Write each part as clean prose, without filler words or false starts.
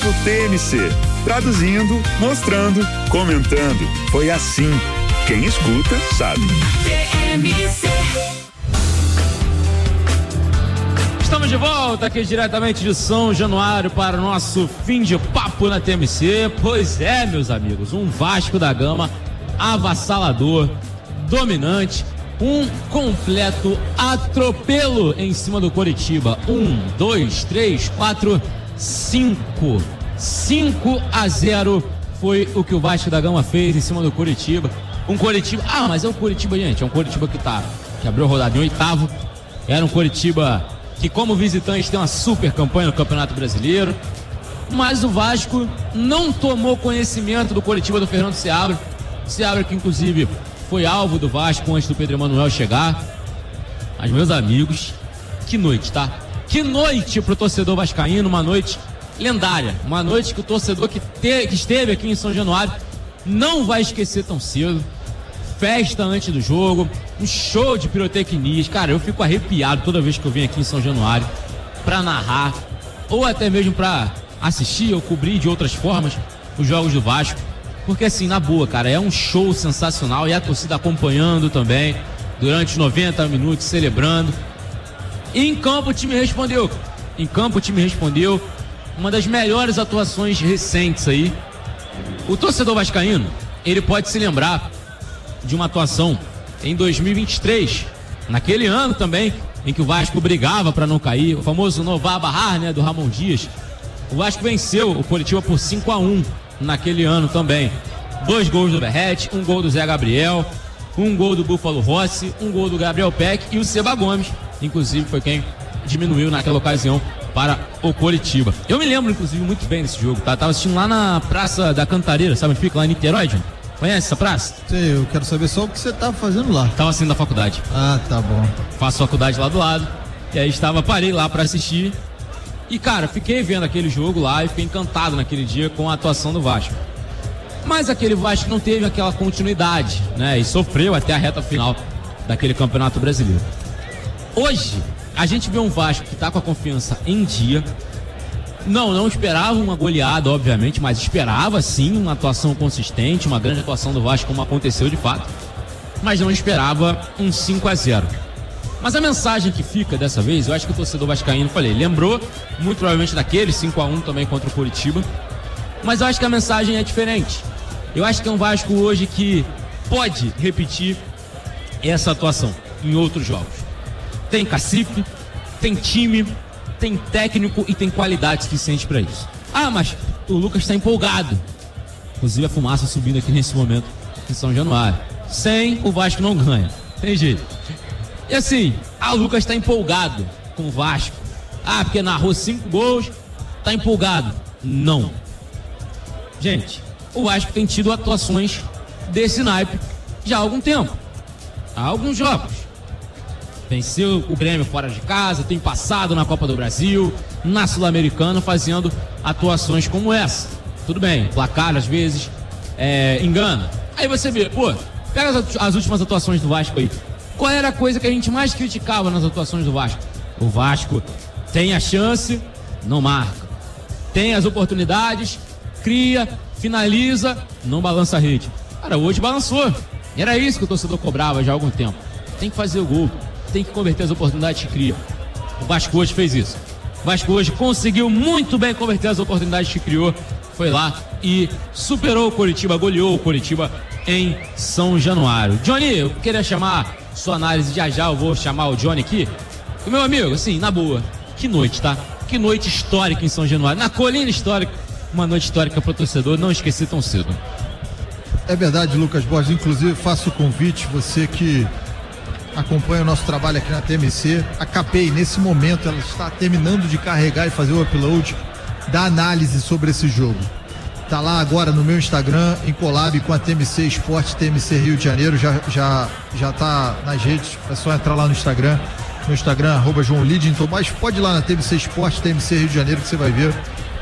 Papo TMC. Traduzindo, mostrando, comentando. Foi assim. Quem escuta, sabe. TMC. Estamos de volta aqui diretamente de São Januário para o nosso fim de papo na TMC. Pois é, meus amigos, um Vasco da Gama avassalador, dominante, um completo atropelo em cima do Coritiba. 1, 2, 3, 4, 5. 5-0 foi o que o Vasco da Gama fez em cima do Coritiba. Um Coritiba, mas é o Coritiba, gente, é um Coritiba que abriu a rodada em 8º. Era um Coritiba que, como visitante, tem uma super campanha no Campeonato Brasileiro. Mas o Vasco não tomou conhecimento do Coritiba do Fernando Seabra. Seabra que, inclusive, foi alvo do Vasco antes do Pedro Emanuel chegar. Mas, meus amigos, que noite, tá? Que noite pro torcedor vascaíno, uma noite lendária. Uma noite que o torcedor que esteve aqui em São Januário não vai esquecer tão cedo. Festa antes do jogo, um show de pirotecnias. Cara, eu fico arrepiado toda vez que eu venho aqui em São Januário pra narrar, ou até mesmo pra assistir ou cobrir de outras formas os jogos do Vasco. Porque assim, na boa, cara, é um show sensacional e a torcida acompanhando também durante 90 minutos, celebrando. E em campo o time respondeu. Uma das melhores atuações recentes aí. O torcedor vascaíno, ele pode se lembrar de uma atuação em 2023, naquele ano também, em que o Vasco brigava para não cair, o famoso Novar Barrar, né, do Ramon Dias. O Vasco venceu o Coritiba por 5-1 naquele ano também. 2 gols do Berrete, 1 gol do Zé Gabriel, 1 gol do Búfalo Rossi, 1 gol do Gabriel Peck e o Seba Gomes, inclusive foi quem diminuiu naquela ocasião para o Coritiba. Eu me lembro, inclusive, muito bem desse jogo, tá? Tava assistindo lá na Praça da Cantareira, sabe onde fica? Lá em Niterói, John? Conhece essa praça? Sei, eu quero saber só o que você tava fazendo lá. Tava saindo da faculdade. Ah, tá bom. Faço faculdade lá do lado. E aí parei lá pra assistir. E, cara, fiquei vendo aquele jogo lá e fiquei encantado naquele dia com a atuação do Vasco. Mas aquele Vasco não teve aquela continuidade, né? E sofreu até a reta final daquele Campeonato Brasileiro. Hoje, a gente vê um Vasco que tá com a confiança em dia. Não esperava uma goleada, obviamente, mas esperava sim uma atuação consistente, uma grande atuação do Vasco, como aconteceu de fato. Mas não esperava um 5-0. Mas a mensagem que fica dessa vez, eu acho que o torcedor vascaíno, lembrou muito provavelmente daquele 5-1 também contra o Coritiba. Mas eu acho que a mensagem é diferente. Eu acho que é um Vasco hoje que pode repetir essa atuação em outros jogos. Tem cacife, tem time, tem técnico e tem qualidade suficiente para isso. Mas o Lucas está empolgado. Inclusive a fumaça subindo aqui nesse momento em São Januário. Sem o Vasco não ganha. Tem jeito. E assim, o Lucas está empolgado com o Vasco. Porque narrou 5 gols, tá empolgado. Não. Gente, o Vasco tem tido atuações desse naipe já há algum tempo. Há alguns jogos. Venceu o Grêmio fora de casa, tem passado na Copa do Brasil, na Sul-Americana, fazendo atuações como essa. Tudo bem, placar às vezes engana. Aí você vê, pega as últimas atuações do Vasco aí. Qual era a coisa que a gente mais criticava nas atuações do Vasco? O Vasco tem a chance, não marca. Tem as oportunidades, cria, finaliza, não balança a rede. Cara, hoje balançou. Era isso que o torcedor cobrava já há algum tempo. Tem que fazer o gol. Tem que converter as oportunidades que cria. O Vasco hoje fez isso. O Vasco hoje conseguiu muito bem converter as oportunidades que criou. Foi lá e superou o Coritiba, goleou o Coritiba em São Januário. Johnny, eu queria chamar sua análise já, eu vou chamar o Johnny aqui. E meu amigo, assim, na boa, que noite, tá? Que noite histórica em São Januário. Na colina histórica, uma noite histórica para o torcedor não esquecer tão cedo. É verdade, Lucas Borges. Inclusive, faço o convite, você que acompanha o nosso trabalho aqui na TMC. A KPI, nesse momento, ela está terminando de carregar e fazer o upload da análise sobre esse jogo. Tá lá agora no meu Instagram, em collab com a TMC Esporte, TMC Rio de Janeiro. Já tá nas redes, é só entrar lá no Instagram. No Instagram, @JoãoLidington, mas pode ir lá na TMC Esporte, TMC Rio de Janeiro, que você vai ver.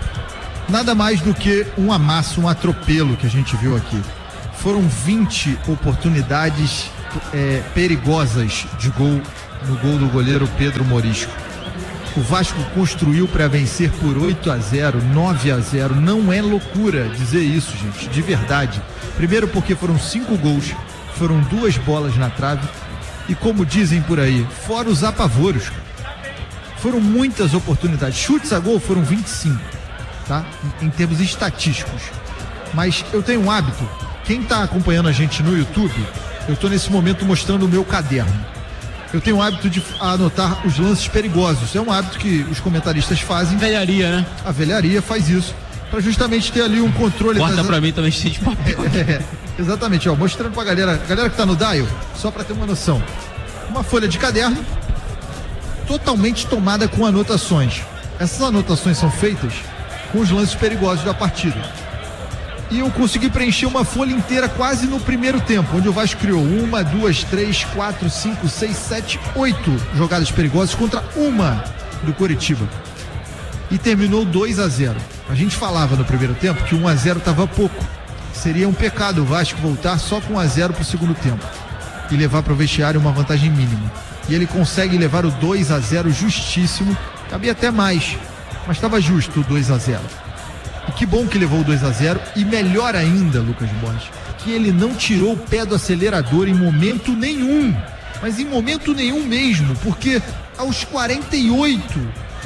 Nada mais do que um amasso, um atropelo que a gente viu aqui. Foram 20 oportunidades perigosas de gol, no gol do goleiro Pedro Morisco. o Vasco construiu para vencer por 8-0, 9-0. Não é loucura dizer isso, gente, de verdade. Primeiro porque foram 5 gols, foram 2 bolas na trave e, como dizem por aí, fora os apavoros, foram muitas oportunidades. Chutes a gol foram 25, tá? Em termos estatísticos. Mas eu tenho um hábito, quem está acompanhando a gente no YouTube, eu estou nesse momento mostrando o meu caderno. Eu tenho o hábito de anotar os lances perigosos. É um hábito que os comentaristas fazem. Velharia, né? A velharia faz isso, para justamente ter ali um controle. Corta pra mim também cheio de papel. Exatamente, ó, mostrando pra galera que tá no dial, só para ter uma noção. Uma folha de caderno totalmente tomada com anotações. Essas anotações são feitas com os lances perigosos da partida. E eu consegui preencher uma folha inteira quase no primeiro tempo, onde o Vasco criou 1, 2, 3, 4, 5, 6, 7, 8 jogadas perigosas contra uma do Coritiba. E terminou 2-0. A gente falava no primeiro tempo que 1-0 estava pouco. Seria um pecado o Vasco voltar só com 1-0 para o segundo tempo e levar para o vestiário uma vantagem mínima. E ele consegue levar o 2-0 justíssimo. Cabia até mais, mas estava justo o 2-0. E que bom que levou o 2-0. E melhor ainda, Lucas Borges, que ele não tirou o pé do acelerador em momento nenhum. Mas em momento nenhum mesmo, porque aos 48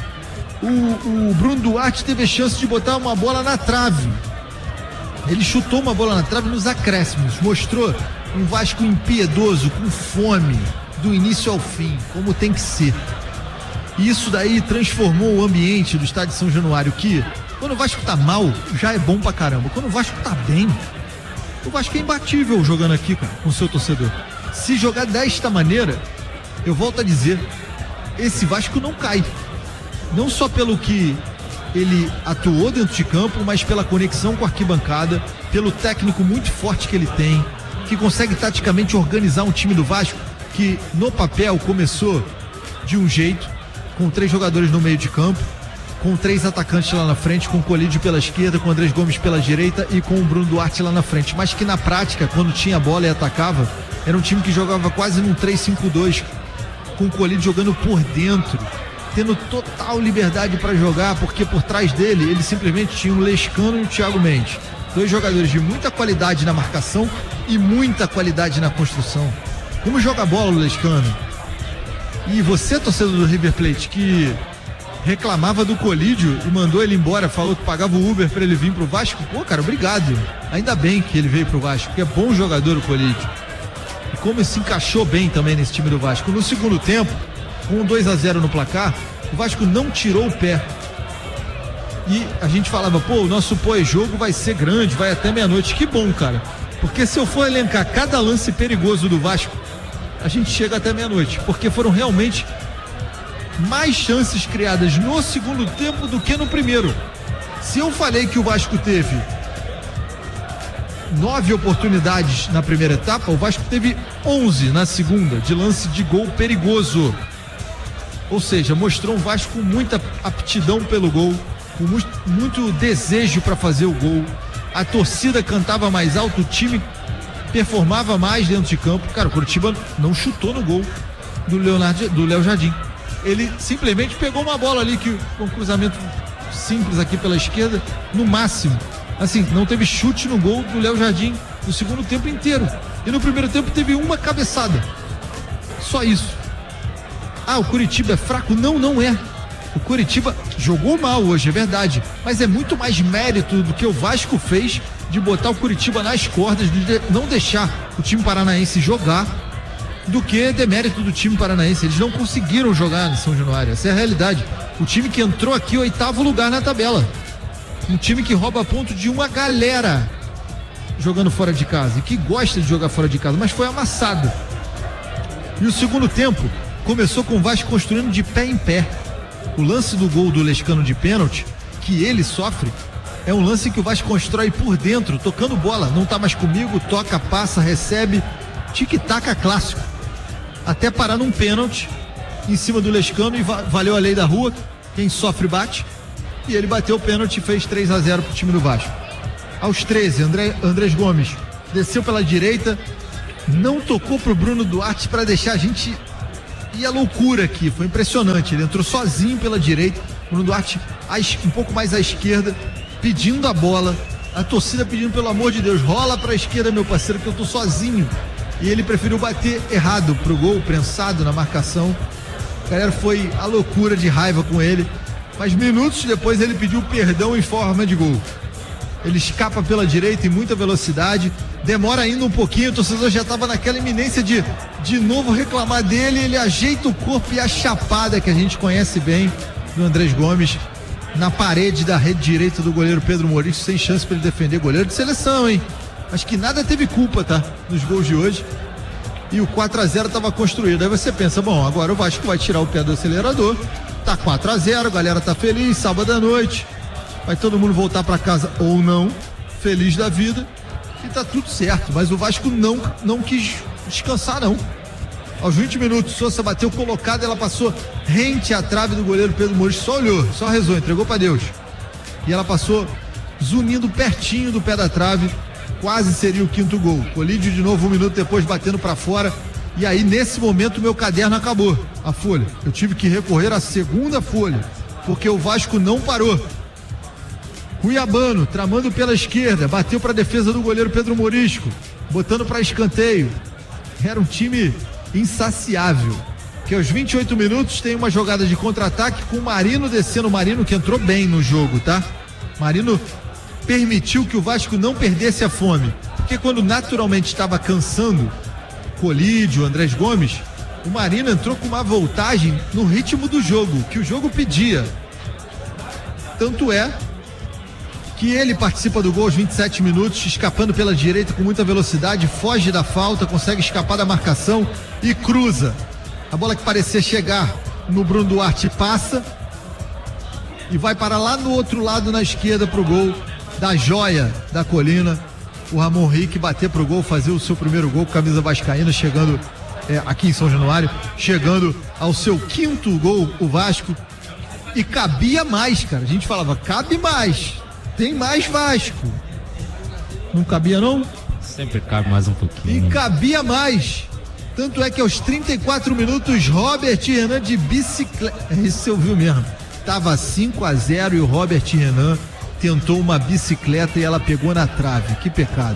o Bruno Duarte teve a chance de botar uma bola na trave. Ele chutou uma bola na trave nos acréscimos, mostrou um Vasco impiedoso, com fome, do início ao fim, como tem que ser. E isso daí transformou o ambiente do estádio São Januário, que quando o Vasco tá mal, já é bom pra caramba. Quando o Vasco tá bem, o Vasco é imbatível jogando aqui, cara, com o seu torcedor. Se jogar desta maneira, eu volto a dizer, esse Vasco não cai. Não só pelo que ele atuou dentro de campo, mas pela conexão com a arquibancada, pelo técnico muito forte que ele tem, que consegue taticamente organizar um time do Vasco, que no papel começou de um jeito, com 3 jogadores no meio de campo, com 3 atacantes lá na frente, com o Colídio pela esquerda, com o Andrés Gomes pela direita e com o Bruno Duarte lá na frente, mas que na prática, quando tinha a bola e atacava, era um time que jogava quase num 3-5-2, com o Colídio jogando por dentro, tendo total liberdade para jogar, porque por trás dele ele simplesmente tinha o Lescano e o Thiago Mendes, 2 jogadores de muita qualidade na marcação e muita qualidade na construção. Como joga a bola o Lescano? E você, torcedor do River Plate, que reclamava do Colídio e mandou ele embora, falou que pagava o Uber para ele vir pro Vasco, pô, cara, obrigado. Ainda bem que ele veio pro Vasco, porque é bom jogador o Colídio. E como ele se encaixou bem também nesse time do Vasco. No segundo tempo, com um 2-0 no placar, o Vasco não tirou o pé. E a gente falava, pô, o nosso pós-jogo vai ser grande, vai até meia-noite. Que bom, cara. Porque se eu for elencar cada lance perigoso do Vasco, a gente chega até meia-noite. Porque foram realmente mais chances criadas no segundo tempo do que no primeiro. Se eu falei que o Vasco teve 9 oportunidades na primeira etapa, o Vasco teve 11 na segunda, de lance de gol perigoso. Ou seja, mostrou um Vasco com muita aptidão pelo gol, com muito desejo para fazer o gol. A torcida cantava mais alto, o time performava mais dentro de campo. Cara, o Coritiba não chutou no gol do Léo Jardim. Ele simplesmente pegou uma bola ali, com um cruzamento simples aqui pela esquerda, no máximo. Assim, não teve chute no gol do Léo Jardim no segundo tempo inteiro. E no primeiro tempo teve uma cabeçada. Só isso. Ah, o Coritiba é fraco? Não, não é. O Coritiba jogou mal hoje, é verdade. Mas é muito mais mérito do que o Vasco fez de botar o Coritiba nas cordas, de não deixar o time paranaense jogar, do que demérito do time paranaense. Eles não conseguiram jogar no São Januário. Essa é a realidade. O time que entrou aqui, 8º lugar na tabela. Um time que rouba ponto de uma galera jogando fora de casa e que gosta de jogar fora de casa, mas foi amassado. E o segundo tempo começou com o Vasco construindo de pé em pé. O lance do gol do Lescano de pênalti, que ele sofre, é um lance que o Vasco constrói por dentro, tocando bola. Não tá mais comigo, toca, passa, recebe. Tic-tac clássico. Até parar num pênalti em cima do Lescano e valeu a lei da rua. Quem sofre bate. E ele bateu o pênalti e fez 3-0 pro time do Vasco. Aos 13, Andrés Gomes desceu pela direita, não tocou pro Bruno Duarte para deixar a gente E a loucura aqui, foi impressionante. Ele entrou sozinho pela direita, o Bruno Duarte um pouco mais à esquerda, pedindo a bola. A torcida pedindo, pelo amor de Deus, rola pra esquerda, meu parceiro, que eu tô sozinho. E ele preferiu bater errado pro gol, prensado na marcação. A galera foi a loucura de raiva com ele. Mas minutos depois ele pediu perdão em forma de gol. Ele escapa pela direita em muita velocidade, demora ainda um pouquinho, o torcedor já estava naquela iminência de novo reclamar dele, ele ajeita o corpo e a chapada que a gente conhece bem do Andrés Gomes na parede da rede direita do goleiro Pedro Maurício, sem chance para ele defender, goleiro de seleção, hein? Acho que nada teve culpa, tá? Nos gols de hoje. E o 4-0 estava construído. Aí você pensa, bom, agora o Vasco vai tirar o pé do acelerador, tá 4-0, a galera tá feliz, sábado à noite, vai todo mundo voltar para casa ou não, feliz da vida, e tá tudo certo. Mas o Vasco não quis descansar, não. Aos 20 minutos, Sousa bateu colocada, ela passou rente à trave do goleiro Pedro Maurício, só olhou, só rezou, entregou para Deus. E ela passou zunindo pertinho do pé da trave, quase seria o 5º gol. Colídio de novo 1 minuto depois batendo para fora. E aí nesse momento meu caderno acabou, a folha. Eu tive que recorrer à segunda folha, porque o Vasco não parou. Cuiabano, tramando pela esquerda, bateu para a defesa do goleiro Pedro Maurício, botando para escanteio. Era um time insaciável. Que aos 28 minutos tem uma jogada de contra-ataque com o Marino descendo. O Marino que entrou bem no jogo, tá? Marino permitiu que o Vasco não perdesse a fome. Porque quando naturalmente estava cansando, Colídio, Andrés Gomes, o Marino entrou com uma voltagem no ritmo do jogo, que o jogo pedia. Tanto é que ele participa do gol aos 27 minutos, escapando pela direita com muita velocidade, foge da falta, consegue escapar da marcação e cruza. A bola que parecia chegar no Bruno Duarte passa e vai para lá no outro lado, na esquerda, pro gol da joia da Colina, o Ramon Rick bater pro gol, fazer o seu primeiro gol com camisa vascaína, chegando aqui em São Januário, chegando ao seu 5º gol, o Vasco. E cabia mais, cara. A gente falava, cabe mais. Tem mais Vasco. Não cabia, não? Sempre cabe mais um pouquinho. E cabia mais. Tanto é que aos 34 minutos, Robert Renan de bicicleta. Isso você ouviu mesmo. Tava 5-0 e o Robert Renan tentou uma bicicleta e ela pegou na trave. Que pecado.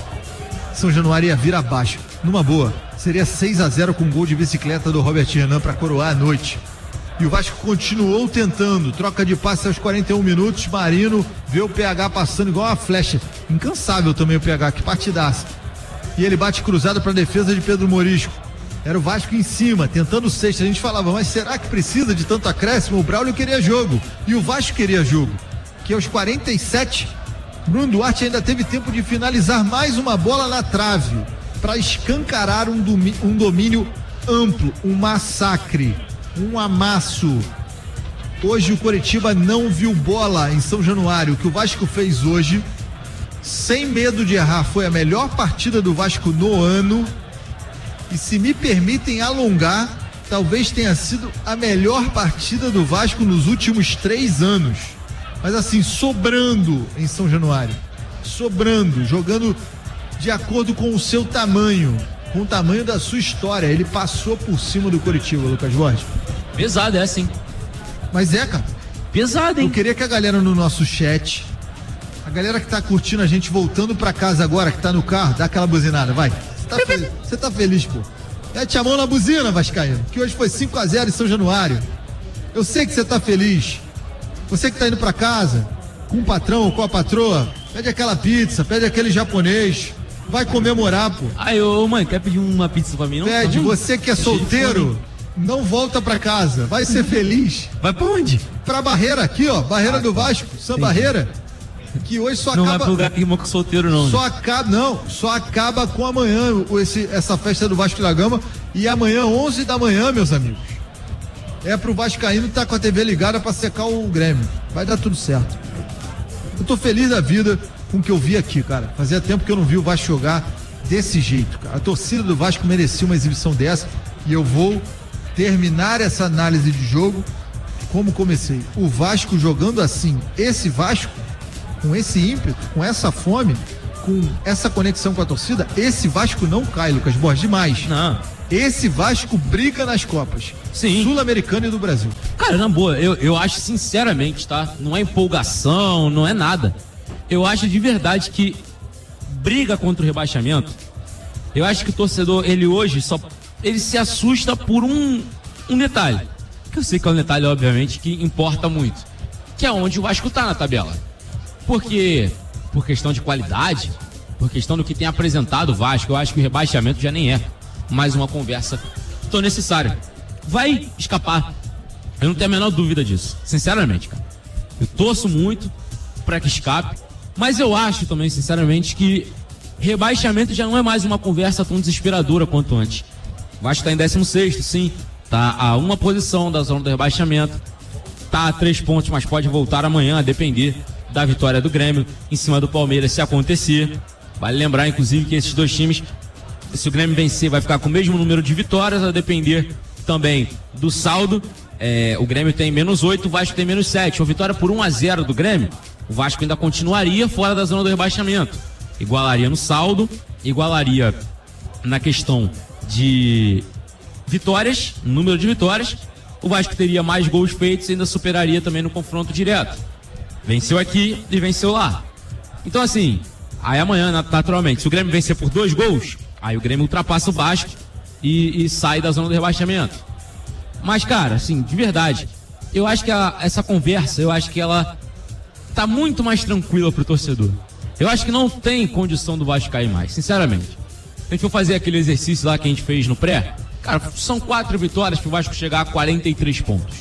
São Januário ia vir abaixo. Numa boa, seria 6-0 com um gol de bicicleta do Robert Renan para coroar a noite. E o Vasco continuou tentando, troca de passe aos 41 minutos, Marino vê o PH passando igual uma flecha, incansável também o PH, que partidaça. E ele bate cruzado para a defesa de Pedro Maurício. Era o Vasco em cima, tentando o sexto. A gente falava, mas será que precisa de tanto acréscimo? O Braulio queria jogo, e o Vasco queria jogo. Que aos 47, Bruno Duarte ainda teve tempo de finalizar mais uma bola na trave, para escancarar um domínio amplo, um massacre. Um amasso. Hoje o Coritiba não viu bola em São Januário. O que o Vasco fez hoje, sem medo de errar, foi a melhor partida do Vasco no ano. E se me permitem alongar, talvez tenha sido a melhor partida do Vasco nos últimos 3 anos. Mas assim, sobrando em São Januário. Sobrando, jogando de acordo com o seu tamanho, com o tamanho da sua história. Ele passou por cima do Coritiba, Lucas Borges. Pesado, é sim. Mas é, cara. Pesado, hein? Eu queria que a galera no nosso chat, a galera que tá curtindo a gente voltando pra casa agora, que tá no carro, dá aquela buzinada, vai. Você tá feliz, pô. Mete a mão na buzina, vascaíno, que hoje foi 5-0 em São Januário. Eu sei que você tá feliz. Você que tá indo pra casa, com o patrão ou com a patroa, pede aquela pizza, pede aquele japonês. Vai comemorar, pô. Aí, ô mãe, quer pedir uma pizza pra mim? Não? Pede, você que é solteiro, não volta pra casa, vai ser feliz. Vai pra onde? Pra Barreira aqui, ó, Barreira do Vasco, São Barreira, que hoje só não acaba... Não vai pro lugar que moca solteiro, não. Só acaba com amanhã, essa festa do Vasco da Gama, e amanhã, 11 da manhã, meus amigos, é pro Vascaíno tá com a TV ligada pra secar o Grêmio, vai dar tudo certo. Eu tô feliz da vida com o que eu vi aqui, cara. Fazia tempo que eu não vi o Vasco jogar desse jeito, cara. A torcida do Vasco merecia uma exibição dessa e eu vou terminar essa análise de jogo como comecei. O Vasco jogando assim, esse Vasco, com esse ímpeto, com essa fome, com essa conexão com a torcida, esse Vasco não cai, Lucas Borges, demais. Não. Esse Vasco briga nas Copas. Sim. Sul-Americana e do Brasil. Cara, na boa, eu acho sinceramente, tá? Não é empolgação, não é nada. Eu acho de verdade que briga contra o rebaixamento. Eu acho que o torcedor, ele hoje ele se assusta por um detalhe. Que eu sei que é um detalhe, obviamente, que importa muito. Que é onde o Vasco tá na tabela. Porque, por questão de qualidade, por questão do que tem apresentado o Vasco, eu acho que o rebaixamento já nem é mais uma conversa tão necessária. Vai escapar. Eu não tenho a menor dúvida disso. Sinceramente, cara. Eu torço muito pra que escape. Mas eu acho também, sinceramente, que rebaixamento já não é mais uma conversa tão desesperadora quanto antes. O Vasco tá em 16º, sim. Tá a uma posição da zona do rebaixamento. Tá a 3 pontos, mas pode voltar amanhã, a depender da vitória do Grêmio em cima do Palmeiras, se acontecer. Vale lembrar, inclusive, que esses dois times, se o Grêmio vencer, vai ficar com o mesmo número de vitórias, a depender também do saldo. O Grêmio tem -8, o Vasco tem -7. Uma vitória por 1-0 do Grêmio, o Vasco ainda continuaria fora da zona do rebaixamento. Igualaria no saldo, igualaria na questão de vitórias, número de vitórias. O Vasco teria mais gols feitos e ainda superaria também no confronto direto. Venceu aqui e venceu lá. Então, assim, aí amanhã, naturalmente, se o Grêmio vencer por 2 gols, aí o Grêmio ultrapassa o Vasco e sai da zona do rebaixamento. Mas, cara, assim, de verdade, eu acho que essa conversa, eu acho que ela tá muito mais tranquila pro torcedor. Eu acho que não tem condição do Vasco cair mais, sinceramente. Se a gente for fazer aquele exercício lá que a gente fez no pré, cara, são 4 vitórias pro Vasco chegar a 43 pontos.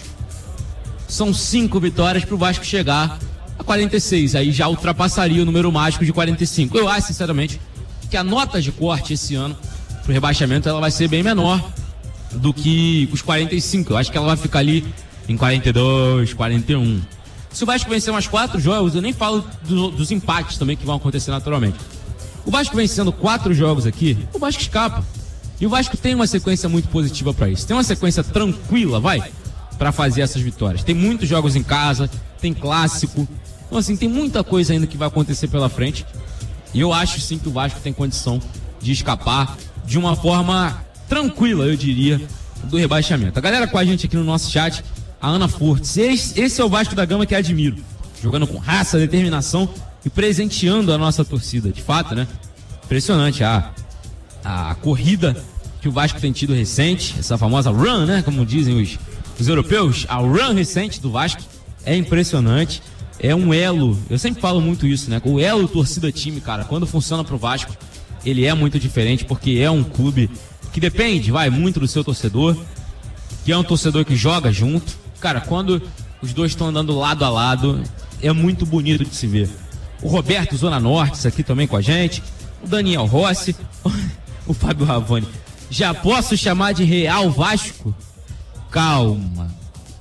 São 5 vitórias pro Vasco chegar a 46, aí já ultrapassaria o número mágico de 45. Eu acho, sinceramente, que a nota de corte esse ano pro rebaixamento, ela vai ser bem menor do que os 45. Eu acho que ela vai ficar ali em 42, 41. Se o Vasco vencer umas 4 jogos, eu nem falo dos empates também que vão acontecer naturalmente. O Vasco vencendo 4 jogos aqui, o Vasco escapa. E o Vasco tem uma sequência muito positiva para isso. Tem uma sequência tranquila, para fazer essas vitórias. Tem muitos jogos em casa, tem clássico. Então, assim, tem muita coisa ainda que vai acontecer pela frente. E eu acho sim que o Vasco tem condição de escapar de uma forma tranquila, eu diria, do rebaixamento. A galera com a gente aqui no nosso chat, a Ana Fortes, esse é o Vasco da Gama que admiro. Jogando com raça, determinação e presenteando a nossa torcida. De fato, né? Impressionante a corrida que o Vasco tem tido recente, essa famosa run, né? Como dizem os europeus, a run recente do Vasco é impressionante. É um elo, eu sempre falo muito isso, né? O elo torcida-time, cara, quando funciona pro Vasco, ele é muito diferente, porque é um clube que depende, muito do seu torcedor, que é um torcedor que joga junto. Cara, quando os dois estão andando lado a lado, é muito bonito de se ver. O Roberto Zona Norte, isso aqui também com a gente, o Daniel Rossi, o Fábio Ravani. Já posso chamar de Real Vasco? Calma,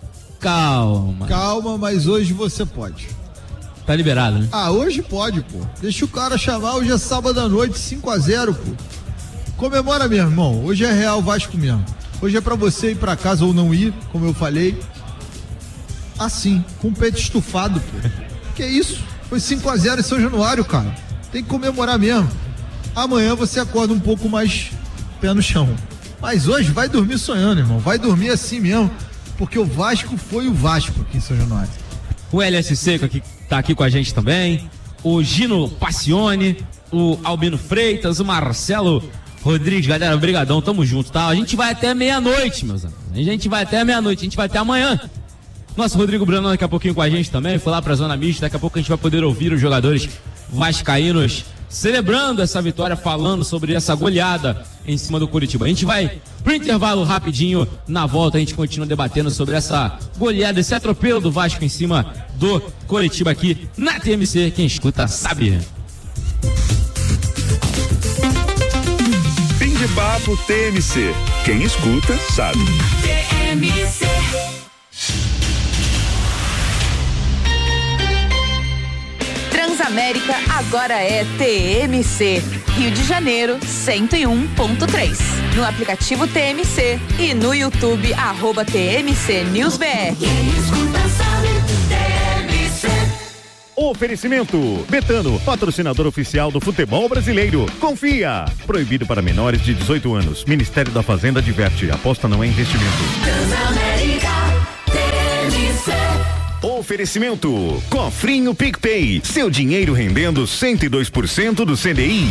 mas hoje você pode. Tá liberado, né? Hoje pode, pô. Deixa o cara chamar, hoje é sábado à noite, 5-0, pô. Comemora mesmo, irmão. Hoje é Real Vasco mesmo. Hoje é pra você ir pra casa ou não ir, como eu falei. Assim, com o peito estufado, pô. Que isso? Foi 5-0 em São Januário, cara. Tem que comemorar mesmo. Amanhã você acorda um pouco mais pé no chão. Mas hoje vai dormir sonhando, irmão. Vai dormir assim mesmo. Porque o Vasco foi o Vasco aqui em São Januário. O LSC que tá aqui com a gente também. O Gino Passione. O Albino Freitas. O Marcelo Rodrigues. Galera, brigadão. Tamo junto, tá? A gente vai até meia-noite, meus amigos. A gente vai até meia-noite. A gente vai até amanhã. Nosso Rodrigo Brandão daqui a pouquinho com a gente também. Foi lá pra Zona Mista. Daqui a pouco a gente vai poder ouvir os jogadores vascaínos celebrando essa vitória, falando sobre essa goleada em cima do Coritiba. A gente vai pro intervalo rapidinho, na volta a gente continua debatendo sobre essa goleada, esse atropelo do Vasco em cima do Coritiba aqui na TMC. Quem escuta sabe. Fim de papo TMC. Quem escuta sabe. TMC. Transamérica agora é TMC. Rio de Janeiro, 101.3. No aplicativo TMC e no YouTube, @TMC News BR. Oferecimento Betano, patrocinador oficial do futebol brasileiro. Confia. Proibido para menores de 18 anos. Ministério da Fazenda adverte. Aposta não é investimento. Oferecimento Cofrinho PicPay. Seu dinheiro rendendo 102% do CDI.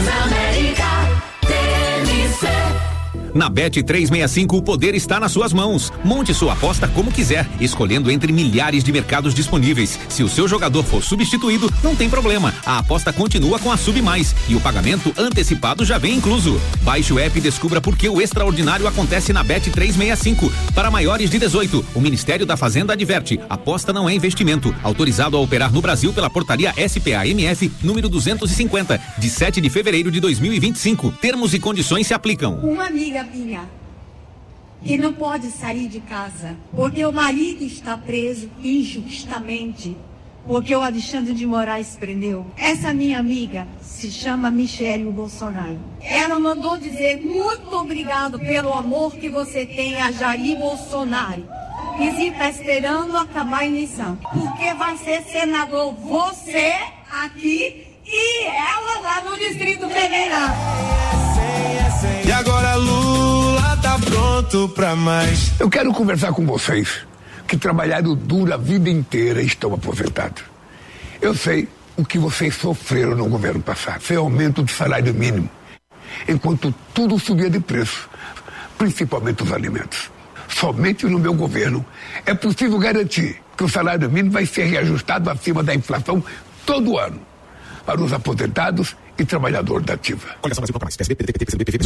Na Bet365 o poder está nas suas mãos. Monte sua aposta como quiser, escolhendo entre milhares de mercados disponíveis. Se o seu jogador for substituído, não tem problema. A aposta continua com a Sub Mais e o pagamento antecipado já vem incluso. Baixe o app e descubra por que o extraordinário acontece na Bet365. Para maiores de 18, o Ministério da Fazenda adverte: aposta não é investimento. Autorizado a operar no Brasil pela portaria SPA-MF número 250, de 7 de fevereiro de 2025. Termos e condições se aplicam. Uma amiga minha que não pode sair de casa porque o marido está preso injustamente, porque o Alexandre de Moraes prendeu. Essa minha amiga se chama Michele Bolsonaro. Ela mandou dizer muito obrigado pelo amor que você tem a Jair Bolsonaro. E está esperando acabar a eleição, porque vai ser senador você aqui e ela lá no Distrito Federal. E agora Lula tá pronto pra mais. Eu quero conversar com vocês que trabalharam duro a vida inteira e estão aposentados. Eu sei o que vocês sofreram no governo passado. Foi aumento do salário mínimo, enquanto tudo subia de preço, principalmente os alimentos. Somente no meu governo é possível garantir que o salário mínimo vai ser reajustado acima da inflação todo ano para os aposentados e trabalhadores da ativa.